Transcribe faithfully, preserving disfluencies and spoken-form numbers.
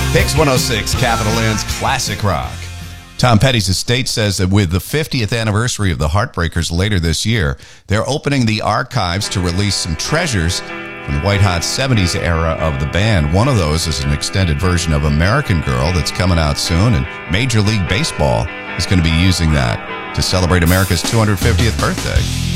Hicks one oh six, Capital In's Classic Rock. Tom Petty's estate says that with the fiftieth anniversary of the Heartbreakers later this year, they're opening the archives to release some treasures from the white-hot seventies era of the band. One of those is an extended version of American Girl that's coming out soon, and Major League Baseball is going to be using that to celebrate America's two hundred fiftieth birthday.